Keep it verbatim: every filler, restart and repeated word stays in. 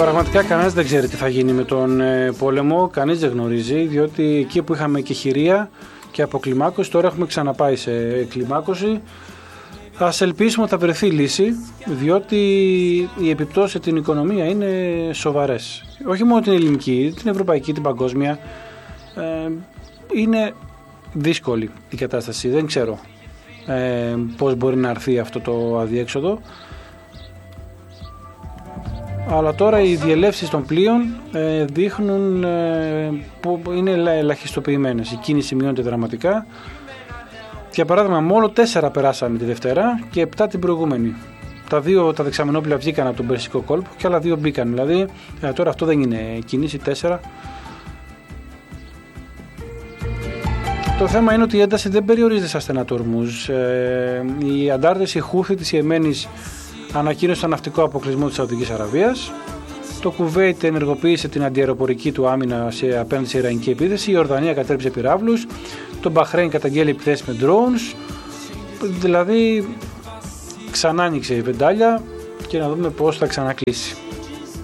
Πραγματικά κανένας δεν ξέρει τι θα γίνει με τον ε, πόλεμο, κανείς δεν γνωρίζει, διότι εκεί που είχαμε και χειρία και αποκλιμάκωση, τώρα έχουμε ξαναπάει σε κλιμάκωση. Ας ελπίσουμε ότι θα βρεθεί λύση, διότι οι επιπτώσεις στην οικονομία είναι σοβαρές. Όχι μόνο την ελληνική, την ευρωπαϊκή, την παγκόσμια. Ε, είναι δύσκολη η κατάσταση, δεν ξέρω ε, πώς μπορεί να έρθει αυτό το αδιέξοδο. Αλλά τώρα οι διελεύσεις των πλοίων ε, δείχνουν ε, που είναι ελαχιστοποιημένες. Η κίνηση μειώνεται δραματικά. Για παράδειγμα, μόνο τέσσερα περάσαμε τη Δευτέρα και επτά την προηγούμενη. Τα δύο τα δεξαμενόπλια βγήκαν από τον Περσικό κόλπο και άλλα δύο μπήκαν. Δηλαδή, ε, τώρα αυτό δεν είναι κίνηση, τέσσερα. Το θέμα είναι ότι η ένταση δεν περιορίζεται σε ασθενατορμούς. Ε, οι αντάρτες, οι Χούθη της Ιεμένης ανακοίνωσε τον ναυτικό αποκλεισμό της Σαουδικής Αραβίας. Το Κουβέιτ ενεργοποίησε την αντιαεροπορική του άμυνα σε απέναντι σε ιρανική επίθεση. Η Ορδανία κατέρριψε πυράβλους. Το Μπαχρέιν καταγγέλει επιθέσεις με drones. Δηλαδή ξανά άνοιξε η βεντάλια και να δούμε πώς θα ξανακλείσει.